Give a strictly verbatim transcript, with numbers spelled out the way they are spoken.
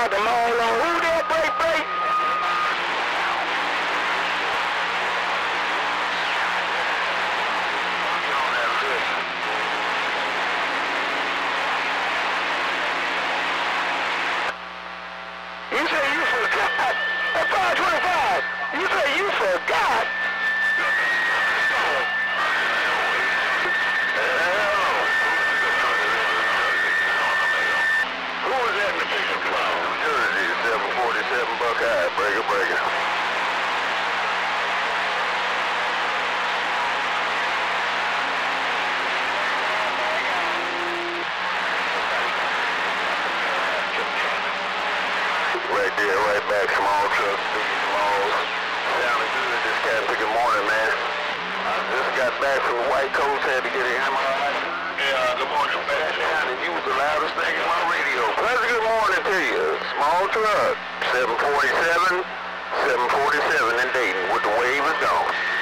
got the mall on. Who that break break? You say you forgot. At five twenty-five, you say you forgot. Who was that in the picture? New Jersey, seven forty-seven Buckeye, breaker, breaker. Right there, right back, small truck, big smalls. Sounding good this Captain. Good morning, man. I just got back from the White Coast, had to get an M R I. Yeah, good morning, man. And you was the loudest thing in my radio. Pleasant good morning to you. Small truck, seven forty-seven, seven forty-seven in Dayton with the wave is gone.